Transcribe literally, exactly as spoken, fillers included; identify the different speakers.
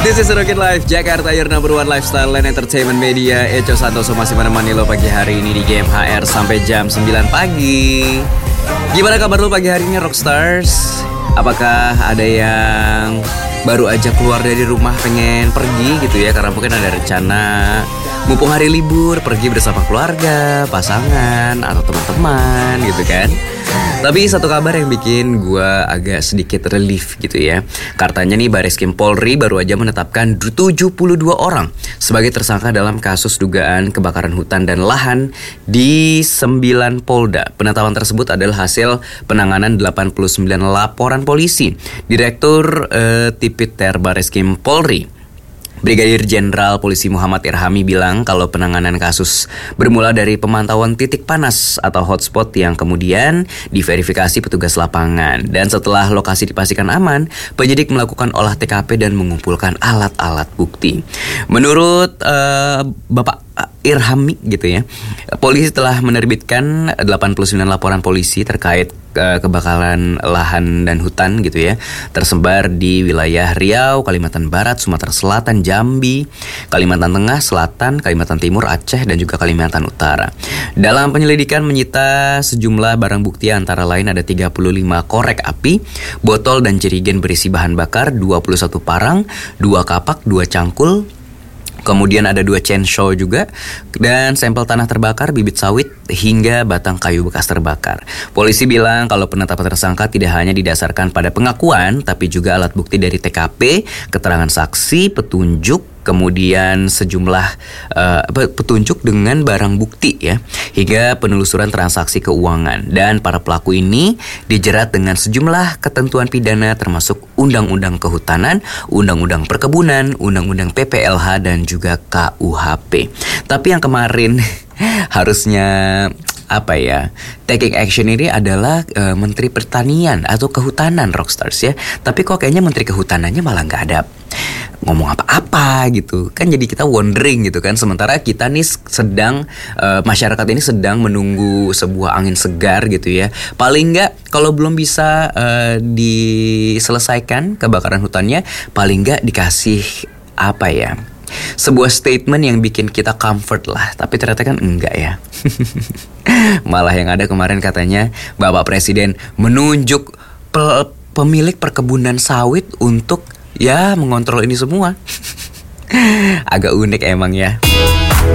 Speaker 1: This is Rocket Life, Jakarta, your number one lifestyle and entertainment media. Eco Santoso masih menemani lo pagi hari ini di G M H R sampai jam sembilan pagi. Gimana kabar lo pagi hari ini, Rockstars? Apakah ada yang baru aja keluar dari rumah pengen pergi gitu ya, karena mungkin ada rencana mumpung hari libur pergi bersama keluarga, pasangan, atau teman-teman gitu kan. Tapi satu kabar yang bikin gue agak sedikit relief gitu ya. Katanya nih Bareskrim Polri baru aja menetapkan tujuh puluh dua orang sebagai tersangka dalam kasus dugaan kebakaran hutan dan lahan di sembilan Polda. Penetapan tersebut adalah hasil penanganan delapan puluh sembilan laporan polisi. Direktur eh, Tipiter Bareskrim Polri, Brigadir Jenderal Polisi Muhammad Irhami bilang kalau penanganan kasus bermula dari pemantauan titik panas atau hotspot yang kemudian diverifikasi petugas lapangan. Dan setelah lokasi dipastikan aman, penyidik melakukan olah T K P dan mengumpulkan alat-alat bukti. Menurut uh, Bapak Irhami gitu ya, polisi telah menerbitkan delapan puluh sembilan laporan polisi terkait uh, kebakaran lahan dan hutan gitu ya, tersebar di wilayah Riau, Kalimantan Barat, Sumatera Selatan, Jambi, Kalimantan Tengah, Selatan, Kalimantan Timur, Aceh, dan juga Kalimantan Utara. Dalam penyelidikan menyita sejumlah barang bukti antara lain ada tiga puluh lima korek api, botol dan jerigen berisi bahan bakar, dua puluh satu parang, dua kapak, dua cangkul. Kemudian ada dua chainsaw juga, dan sampel tanah terbakar, bibit sawit, hingga batang kayu bekas terbakar. Polisi bilang kalau penetapan tersangka tidak hanya didasarkan pada pengakuan, tapi juga alat bukti dari T K P, keterangan saksi, petunjuk, kemudian sejumlah uh, petunjuk dengan barang bukti ya, hingga penelusuran transaksi keuangan. Dan para pelaku ini dijerat dengan sejumlah ketentuan pidana termasuk Undang-Undang Kehutanan, Undang-Undang Perkebunan, Undang-Undang P P L H, dan juga K U H P. Tapi yang kemarin harusnya apa ya, taking action ini adalah uh, Menteri Pertanian atau Kehutanan, Rockstars ya. Tapi kok kayaknya Menteri Kehutanannya malah nggak ada ngomong apa-apa gitu kan, jadi kita wondering gitu kan. Sementara kita nih sedang uh, masyarakat ini sedang menunggu sebuah angin segar gitu ya. Paling nggak kalau belum bisa uh, diselesaikan kebakaran hutannya, paling nggak dikasih apa ya, sebuah statement yang bikin kita comfort lah. Tapi ternyata kan enggak ya. Malah yang ada kemarin katanya Bapak Presiden menunjuk pe- pemilik perkebunan sawit untuk ya mengontrol ini semua. Agak unik emang ya.